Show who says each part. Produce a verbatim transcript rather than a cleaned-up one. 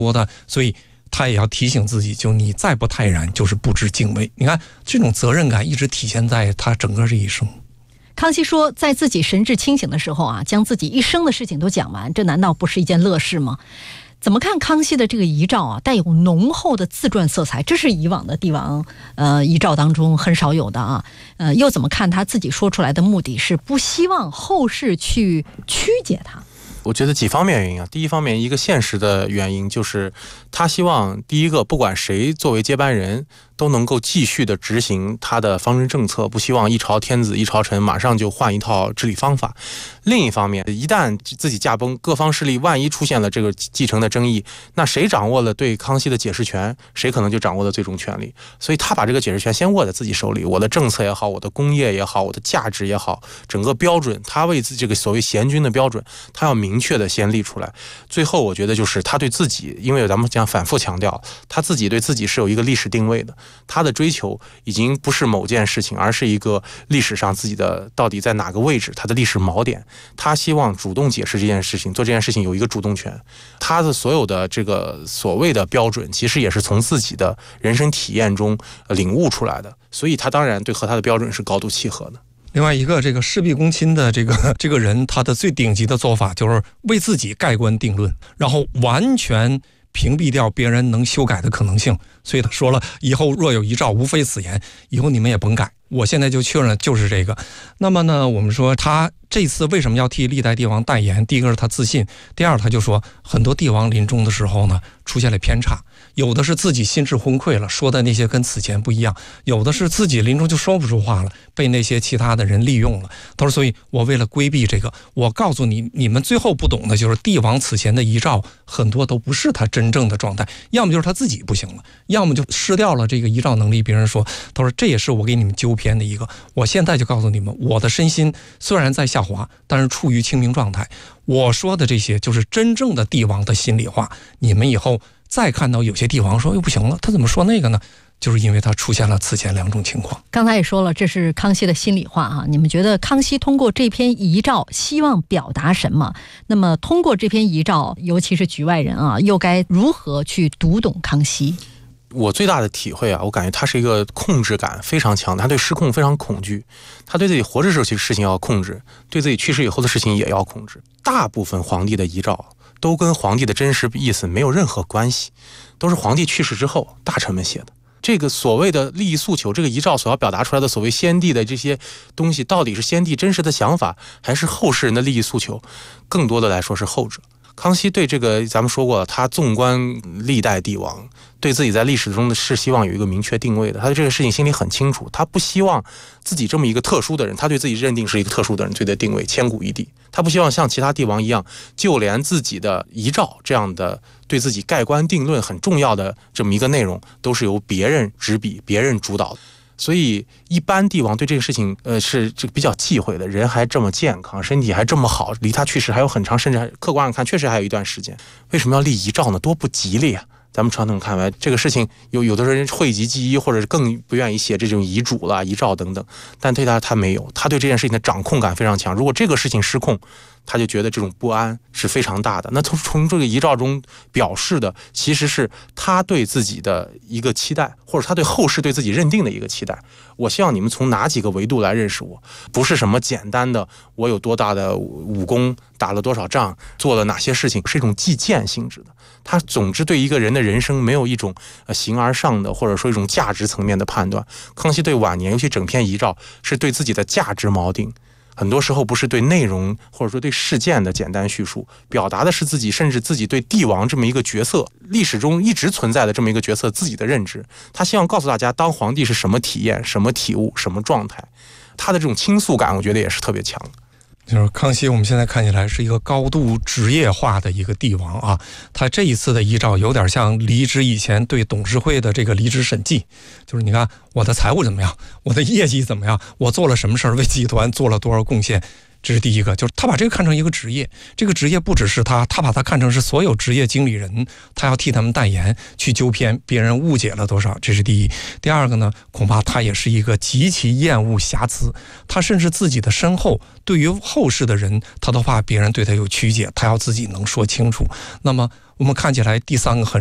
Speaker 1: 多的，所以他也要提醒自己，就你再不泰然，就是不知敬畏。你看这种责任感一直体现在他整个这一生。
Speaker 2: 康熙说，在自己神志清醒的时候啊，将自己一生的事情都讲完，这难道不是一件乐事吗？怎么看康熙的这个遗诏啊，带有浓厚的自传色彩，这是以往的帝王呃遗诏当中很少有的啊。呃，又怎么看他自己说出来的目的是不希望后世去曲解他？
Speaker 3: 我觉得几方面原因啊。第一方面，一个现实的原因就是他希望第一个，不管谁作为接班人，都能够继续的执行他的方针政策，不希望一朝天子一朝臣马上就换一套治理方法。另一方面，一旦自己驾崩，各方势力万一出现了这个继承的争议，那谁掌握了对康熙的解释权，谁可能就掌握了最终权力。所以他把这个解释权先握在自己手里，我的政策也好，我的工业也好，我的价值也好，整个标准，他为自己这个所谓贤君的标准，他要明确的先立出来。最后我觉得就是他对自己，因为咱们讲反复强调，他自己对自己是有一个历史定位的，他的追求已经不是某件事情，而是一个历史上自己的到底在哪个位置，他的历史锚点。他希望主动解释这件事情，做这件事情有一个主动权。他的所有的这个所谓的标准，其实也是从自己的人生体验中领悟出来的，所以他当然对和他的标准是高度契合的。
Speaker 1: 另外一个，这个事必躬亲的这个这个人，他的最顶级的做法就是为自己盖棺定论，然后完全屏蔽掉别人能修改的可能性。所以他说了，以后若有遗诏，无非此言，以后你们也甭改。我现在就确认就是这个。那么呢，我们说他这次为什么要替历代帝王代言？第一个是他自信，第二他就说很多帝王临终的时候呢出现了偏差，有的是自己心智昏聩了，说的那些跟此前不一样，有的是自己临终就说不出话了，被那些其他的人利用了。他说，所以我为了规避这个，我告诉你，你们最后不懂的就是帝王此前的遗诏很多都不是他真正的状态，要么就是他自己不行了，要么就失掉了这个遗诏能力。别人说，他说这也是我给你们纠偏的一个。我现在就告诉你们，我的身心虽然在下滑，但是处于清明状态。我说的这些就是真正的帝王的心里话。你们以后再看到有些帝王说又不行了，他怎么说那个呢？就是因为他出现了此前两种情况。
Speaker 2: 刚才也说了，这是康熙的心里话啊。你们觉得康熙通过这篇遗诏希望表达什么？那么通过这篇遗诏，尤其是局外人啊，又该如何去读懂康熙？
Speaker 3: 我最大的体会啊，我感觉他是一个控制感非常强的，他对失控非常恐惧，他对自己活着时候其实事情要控制，对自己去世以后的事情也要控制。大部分皇帝的遗诏都跟皇帝的真实意思没有任何关系，都是皇帝去世之后大臣们写的。这个所谓的利益诉求，这个遗诏所要表达出来的所谓先帝的这些东西，到底是先帝真实的想法，还是后世人的利益诉求？更多的来说是后者。康熙对这个咱们说过，他纵观历代帝王，对自己在历史中的是希望有一个明确定位的。他对这个事情心里很清楚，他不希望自己这么一个特殊的人，他对自己认定是一个特殊的人，对的定位千古一帝。他不希望像其他帝王一样，就连自己的遗诏这样的对自己盖棺定论很重要的这么一个内容，都是由别人执笔、别人主导的。所以一般帝王对这个事情呃是这个比较忌讳的，人还这么健康，身体还这么好，离他去世还有很长，甚至还客观上看确实还有一段时间，为什么要立遗诏呢？多不吉利啊。咱们传统看来这个事情有有的人讳疾忌医，或者是更不愿意写这种遗嘱啦、遗诏等等，但对他他没有，他对这件事情的掌控感非常强。如果这个事情失控，他就觉得这种不安是非常大的。那从从这个遗诏中表示的，其实是他对自己的一个期待，或者他对后世对自己认定的一个期待。我希望你们从哪几个维度来认识我，不是什么简单的我有多大的武功，打了多少仗，做了哪些事情，是一种计件性质的。他总之对一个人的人生没有一种呃形而上的，或者说一种价值层面的判断。康熙对晚年，尤其整篇遗诏，是对自己的价值锚定。很多时候不是对内容或者说对事件的简单叙述，表达的是自己甚至自己对帝王这么一个角色，历史中一直存在的这么一个角色自己的认知。他希望告诉大家当皇帝是什么体验、什么体悟、什么状态。他的这种倾诉感我觉得也是特别强的。
Speaker 1: 就是康熙我们现在看起来是一个高度职业化的一个帝王啊，他这一次的遗诏有点像离职以前对董事会的这个离职审计，就是你看我的财务怎么样，我的业绩怎么样，我做了什么事儿，为集团做了多少贡献。这是第一个，就是他把这个看成一个职业，这个职业不只是他，他把他看成是所有职业经理人，他要替他们代言，去纠偏别人误解了多少，这是第一。第二个呢，恐怕他也是一个极其厌恶瑕疵，他甚至自己的身后对于后世的人，他都怕别人对他有曲解，他要自己能说清楚。那么我们看起来第三个很